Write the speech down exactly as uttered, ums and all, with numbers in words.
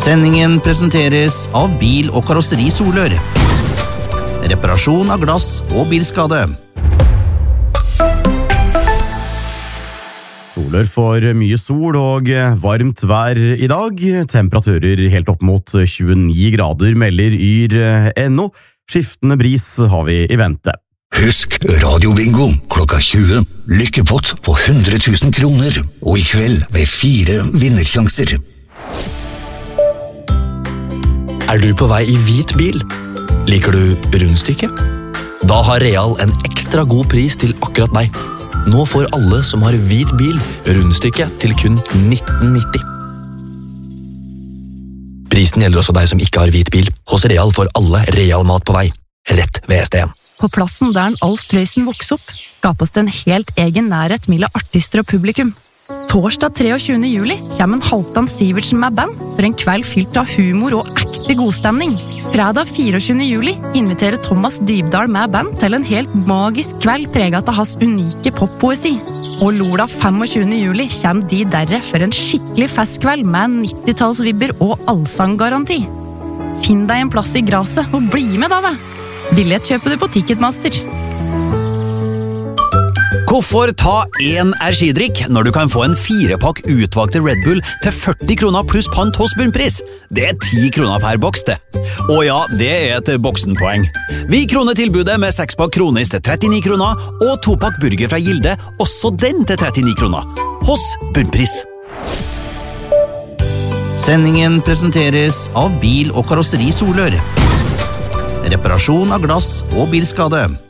Sendingen presenteres av Bil- og Karosseri Solør. Reparasjon av glass og bilskade. Solør får mye sol og varmt vær i dag. Temperaturer helt opp mot tjueni grader, melder yr punkt no. Skiftende bris har vi i vente. Husk radiobingo klokka tjue. Lykkepott på hundre tusen kroner. Og i kveld med fire vinnersjanser. Er du på vei i hvit bil? Liker du rundstykke? Da har Real en ekstra god pris til akkurat deg. Nå får alle som har hvit bil rundstykke til kun nitten nitti. Prisen gjelder også deg som ikke har hvit bil. Hos Real får alle Real mat på vei. Rett ved S T en. På plassen der en Alf Prøysen vokste opp, skapes det en helt egen nærhet mellom artister og publikum. Torsdag tjuetre juli kommer en Halvdan Sivertsen med band for en kveld fylt av humor og ekte godstemning. Fredag tjuefire juli inviterer Thomas Dybdahl med band til en helt magisk kveld preget av hans unike poppoesi. Og lørdag tjuefemte juli kommer de derre for en skikkelig festkveld med nittitallsvibber og allsanggaranti. Finn deg en plass i graset og bli med da, vel! Billett kjøper du på Ticketmaster. Hvorfor ta en energidrikk når du kan få en firepakk utvalgte Red Bull til førti kroner pluss pant hos bunnpris? Det er ti kroner per boks, det. Og ja, det er et boksenpoeng. Vi kroner tilbudet med sekspakk kronis til trettini kroner, og topakk burger fra Gilde, også den til trettini kroner. Hos bunnpris. Sendingen presenteres av Bil- og Karosseri Solør. Reparasjon av glass og bilskade.